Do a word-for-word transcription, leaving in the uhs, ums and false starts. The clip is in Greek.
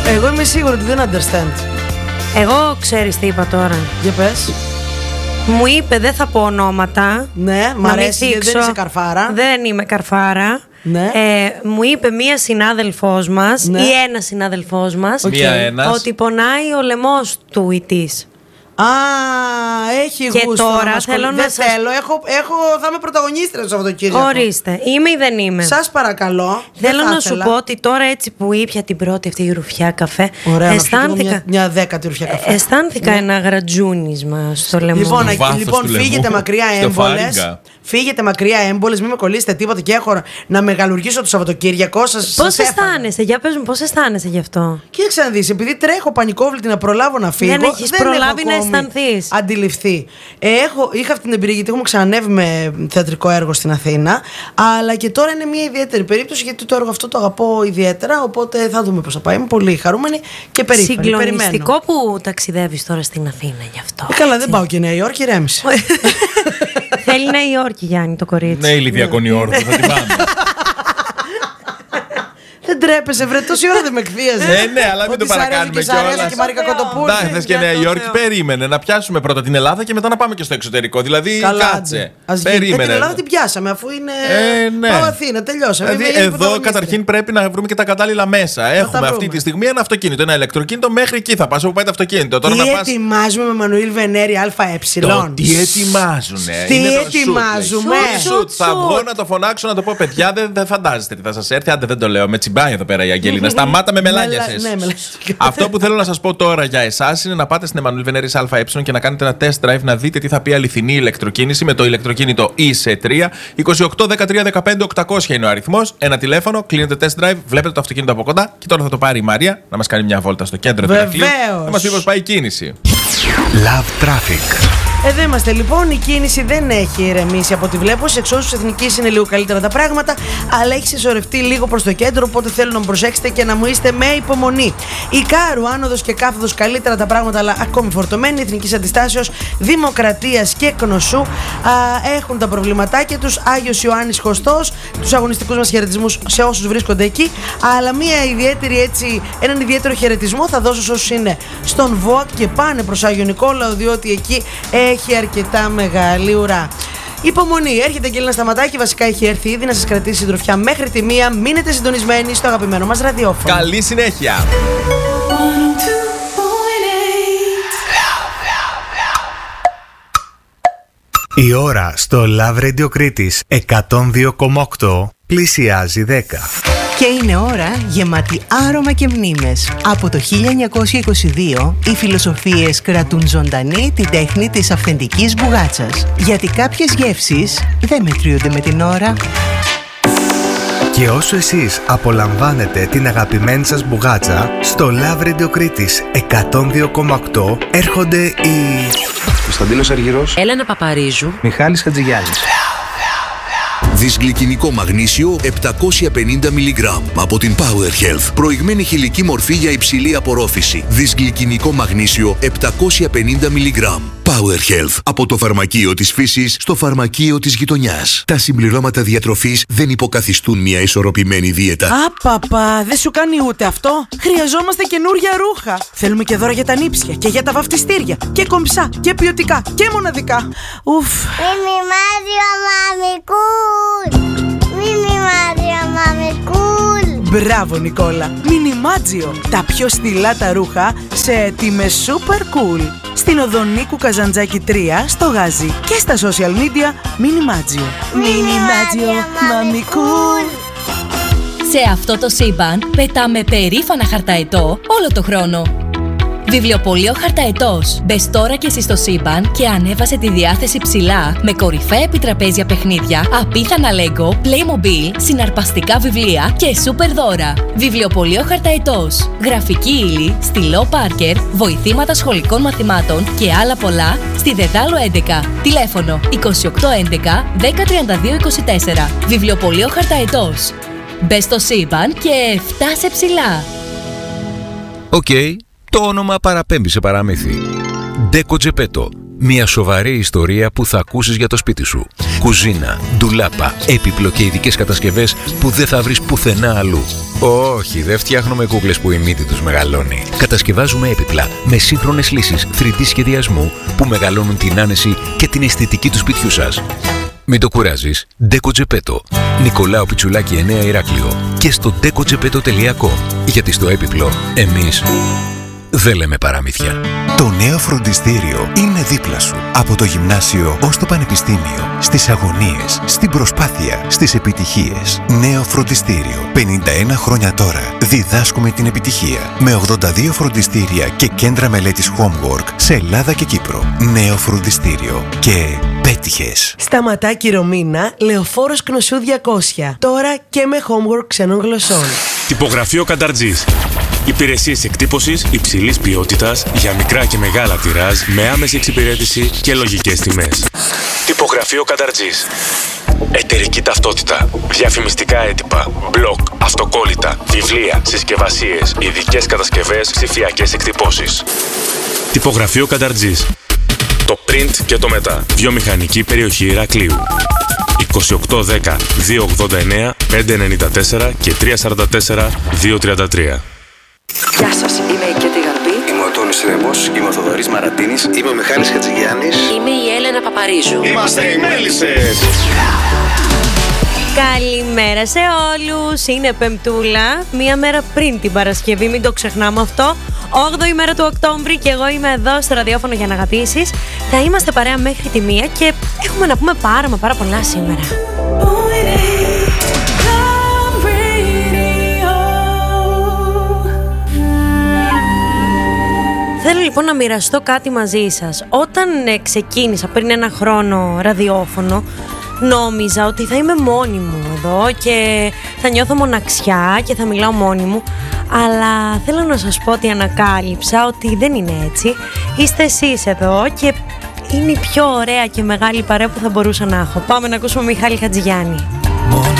Εγώ είμαι σίγουρη ότι δεν understand. Εγώ ξέρεις τι είπα τώρα. Για πες. Μου είπε, δεν θα πω ονόματα. Ναι, μ' αρέσει γιατί δεν είσαι καρφάρα. Δεν είμαι καρφάρα. Ναι. Ε, μου είπε μία συνάδελφός μας, ναι, ή ένα συνάδελφός μας, okay, ότι πονάει ο λαιμός του ή της. Α, έχει και γούστο. Τώρα να θέλω δεν να σας... θέλω, έχω, έχω, θα είμαι πρωταγωνίστρια στο Σαββατοκύριακο. Ορίστε, είμαι ή δεν είμαι. Σας παρακαλώ. Θέλω να σου πω ότι τώρα έτσι που ήπια την πρώτη αυτή η ρουφιά καφέ. Ωραία, αισθάνθηκα... μια, μια δέκατη ρουφιά καφέ. Ε, αισθάνθηκα ναι. ένα γρατζούνισμα στο λαιμό. Λοιπόν, λοιπόν φύγετε μακριά έμπολες. Φύγετε μακριά έμπολες, μην με κολλήσετε τίποτα και έχω να μεγαλουργήσω το Σαββατοκύριακο. Σας, πώς αισθάνεσαι, για πες μου, πώς αισθάνεσαι γι' αυτό. Κοίταξε να δεις, επειδή τρέχω πανικόβλητη να προλάβω να φύγω. Δεν έχεις προλάβει να αισθανθείς. Αντιληφθεί. Έχω, είχα αυτή την εμπειρία γιατί έχουμε ξανανεύει με θεατρικό έργο στην Αθήνα. Αλλά και τώρα είναι μια ιδιαίτερη περίπτωση γιατί το έργο αυτό το αγαπώ ιδιαίτερα. Οπότε θα δούμε πώς θα πάει. Είμαι πολύ χαρούμενη και περήφανη. Συγκλονιστικό που ταξιδεύεις τώρα στην Αθήνα γι' αυτό. Ε, καλά, δεν πάω και Νέα Υόρκη, ρέμισε. Θέλει Νέα Υόρκη, Γιάννη, το κορίτσι. Ναι, η Λιβιακόνη όρθο, θα την πάμε. Δεν τρέπεσαι, βρε, τόση ώρα δεν με εκβίαζε. Ε, ναι, αλλά μην το παρακάνουμε κιόλας. Και Μαρίκα Κοτοπούλου. Ναι, θες και Νέα Υόρκη, περίμενε να πιάσουμε πρώτα την Ελλάδα και μετά να πάμε και στο εξωτερικό. Δηλαδή, κάτσε. Περίμενε. Την Ελλάδα την πιάσαμε, αφού είναι. Ναι. Πάω Αθήνα, τελειώσαμε. Δηλαδή, εδώ καταρχήν πρέπει να βρούμε και τα κατάλληλα μέσα. Έχουμε αυτή τη στιγμή ένα αυτοκίνητο, ένα ηλεκτροκίνητο, μέχρι εκεί θα πας όπου πάει το αυτοκίνητο. Τι ετοιμάζουμε με Μανουήλ Βενέρη ΑΕ. Τι ετοιμάζουνε. Τι ετοιμάζουμε. Θα βγω να το φωνάξω να το πω, παιδιά, δεν φαντάζεστε τι θα σας έρθει. Άντε, δεν το λέω. Με τσιμπάει εδώ πέρα η Αγγέλινα. Σταμάτα με μελάνια σας. Αυτό που θέλω να σας πω τώρα για εσάς είναι να πάτε στην Εμμανουήλ Βενέρης ΑΕ και να κάνετε ένα test drive να δείτε τι θα πει αληθινή ηλεκτροκίνηση με το ηλεκτροκίνητο ι σι τρία. είκοσι οκτώ δεκατρία δεκαπέντε οκτακόσια είναι ο αριθμός. Ένα τηλέφωνο, κλείνετε test drive, βλέπετε το αυτοκίνητο από κοντά και τώρα θα το πάρει η Μαρία να μας κάνει μια βόλτα στο κέντρο του Ηρακλείου. Να μας πει πώς πάει η κίνηση. Love Traffic. Εδώ είμαστε λοιπόν. Η κίνηση δεν έχει ηρεμήσει από ό,τι βλέπω. Σε εξώσους Εθνικής είναι λίγο καλύτερα τα πράγματα, αλλά έχει συσσωρευτεί λίγο προς το κέντρο. Οπότε θέλω να μου προσέξετε και να μου είστε με υπομονή. Η Κάρου, άνοδος και κάθοδος καλύτερα τα πράγματα, αλλά ακόμη φορτωμένη. Εθνικής Αντιστάσεως, Δημοκρατίας και Κνωσού α, έχουν τα προβληματάκια τους. Άγιος Ιωάννης Χωστός, τους αγωνιστικούς μας χαιρετισμούς σε όσους βρίσκονται εκεί. Αλλά μια ιδιαίτερη, έτσι, έναν ιδιαίτερο χαιρετισμό θα δώσω σε όσους είναι στον ΒΟΑΚ και πάνε προς Άγιο Νικόλαο, διότι εκεί έχει αρκετά μεγάλη ουρά. Υπομονή, έρχεται και Έλληνα Σταματάκη. Βασικά έχει έρθει ήδη να σας κρατήσει συντροφιά μέχρι τη μία. Μείνετε συντονισμένοι στο αγαπημένο μας ραδιόφωνο. Καλή συνέχεια. Η ώρα στο Love Radio Κρήτης εκατόν δύο κόμμα οκτώ πλησιάζει δέκα. Και είναι ώρα γεμάτη άρωμα και μνήμες. Από το χίλια εννιακόσια είκοσι δύο οι φιλοσοφίες κρατούν ζωντανή την τέχνη της αυθεντικής μπουγάτσας. Γιατί κάποιες γεύσεις δεν μετριούνται με την ώρα. Και όσο εσείς απολαμβάνετε την αγαπημένη σας μπουγάτσα, στο Love Radio Κρήτης εκατόν δύο κόμμα οκτώ έρχονται οι... Κωνσταντίνος Αργυρός, Έλενα Παπαρίζου, Μιχάλης Χατζηγιάννης. Δυσγλυκινικό μαγνήσιο επτακόσια πενήντα μιλιγκράμμ από την Power Health. Προηγμένη χηλική μορφή για υψηλή απορρόφηση. Δυσγλυκινικό μαγνήσιο επτακόσια πενήντα μιλιγκράμμ. Power Health. Από το φαρμακείο της φύσης στο φαρμακείο της γειτονιάς. Τα συμπληρώματα διατροφής δεν υποκαθιστούν μια ισορροπημένη δίαιτα. Απαπα, δεν σου κάνει ούτε αυτό. Χρειαζόμαστε καινούρια ρούχα. Θέλουμε και δώρα για τα νύψια και για τα βαφτιστήρια. Και κομψά και ποιοτικά και μοναδικά. Ουφ. Μιμιμάδιο μαμικούλ. Μιμιμάδιο μαμικούλ. Μπράβο Νικόλα. Μινιμάτζιο. Τα πιο στυλά τα ρούχα σε τιμές super cool. Στην οδό Νίκου Καζαντζάκη τρία στο Γάζι και στα social media Μινιμάτζιο. Μινιμάτζιο μαμικούλ. Σε αυτό το σύμπαν πετάμε περήφανα χαρταετό όλο το χρόνο. Βιβλιοπωλείο Χαρταετός. Μπες τώρα και εσύ στο σύμπαν και ανέβασε τη διάθεση ψηλά με κορυφαία επιτραπέζια παιχνίδια, απίθανα Lego, Playmobil, συναρπαστικά βιβλία και σούπερ δώρα. Βιβλιοπωλείο Χαρταετός. Γραφική ύλη, στυλό Πάρκερ, βοηθήματα σχολικών μαθημάτων και άλλα πολλά στη Δεδάλο έντεκα. Τηλέφωνο είκοσι οκτώ έντεκα δέκα τριάντα δύο είκοσι τέσσερα. Βιβλιοπωλείο Χαρταετός. Μπες στο σύμπαν και φτάσε ψηλά. Οκ. Okay. Το όνομα παραπέμπει σε παραμύθι. Ντέκο Τζεπέτο. Μια σοβαρή ιστορία που θα ακούσεις για το σπίτι σου. Κουζίνα, ντουλάπα, έπιπλο και ειδικές κατασκευές που δεν θα βρεις πουθενά αλλού. Όχι, δεν φτιάχνουμε κούκλες που η μύτη τους μεγαλώνει. Κατασκευάζουμε έπιπλα με σύγχρονες λύσεις θρι ντι σχεδιασμού που μεγαλώνουν την άνεση και την αισθητική του σπιτιού σας. Μην το κουράζεις. Ντέκο Τζεπέτο. Νικολάου Πιτσουλάκη εννέα Ηράκλειο. Και στο ντέκο τζεπέτο τελεία κομ. Γιατί στο έπιπλο εμείς δεν λέμε παραμύθια. Το νέο φροντιστήριο είναι δίπλα σου. Από το γυμνάσιο ως το πανεπιστήμιο. Στις αγωνίες, στην προσπάθεια, στις επιτυχίες. Νέο φροντιστήριο. πενήντα ένα χρόνια τώρα. Διδάσκουμε την επιτυχία. Με ογδόντα δύο φροντιστήρια και κέντρα μελέτης Homework σε Ελλάδα και Κύπρο. Νέο φροντιστήριο. Και πέτυχες. Σταματάκι Ρωμίνα, Λεωφόρος Κνωσού διακόσια. Τώρα και με Homework ξένων γλωσσών. Τυπογραφείο Κανταρτζής. Υπηρεσίες εκτύπωσης υψηλής ποιότητας για μικρά και μεγάλα τιράζ με άμεση εξυπηρέτηση και λογικές τιμές. Τυπογραφείο Κανταρτζής. Εταιρική ταυτότητα. Διαφημιστικά έντυπα. Μπλοκ. Αυτοκόλλητα. Βιβλία. Συσκευασίες. Ειδικές κατασκευές. Ψηφιακές εκτυπώσεις. Τυπογραφείο Κανταρτζής. Το print και το μετά. Βιομηχανική περιοχή Ηρακλείου. είκοσι οκτώ δέκα δύο ογδόντα εννέα πεντακόσια ενενήντα τέσσερα και τριακόσια σαράντα τέσσερα δύο τριάντα τρία. Γεια σας, είμαι η Κέτη Γαρμπή. Είμαι ο Τόνης Ρέμος, είμαι ο Θοδωρής Μαρατίνης. Είμαι ο Μιχάλης Χατζηγιάννης. Είμαι η Έλενα Παπαρίζου. Είμαστε οι Μέλισσες. Καλημέρα σε όλους. Είναι Πεμπτούλα, μία μέρα πριν την Παρασκευή, μην το ξεχνάμε αυτό. όγδοη μέρα του Οκτώβρη και εγώ είμαι εδώ στο ραδιόφωνο για να αγαπήσεις. Θα είμαστε παρέα μέχρι τη μία και έχουμε να πούμε πάρα μα πάρα πολλά σήμερα. Θέλω λοιπόν να μοιραστώ κάτι μαζί σας. Όταν ε, ξεκίνησα πριν ένα χρόνο ραδιόφωνο, νόμιζα ότι θα είμαι μόνη μου εδώ και θα νιώθω μοναξιά και θα μιλάω μόνη μου. Αλλά θέλω να σας πω ότι ανακάλυψα ότι δεν είναι έτσι. Είστε εσείς εδώ και είναι η πιο ωραία και μεγάλη παρέα που θα μπορούσα να έχω. Πάμε να ακούσουμε Μιχάλη Χατζηγιάννη. Μόνο